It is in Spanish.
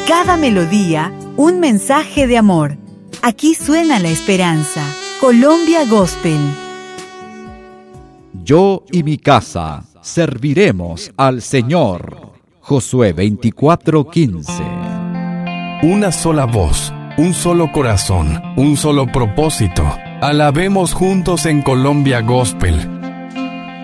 Cada melodía, un mensaje de amor. Aquí suena la esperanza. Colombia Gospel. Yo y mi casa serviremos al Señor. Josué 24:15. Una sola voz, un solo corazón, un solo propósito. Alabemos juntos en Colombia Gospel.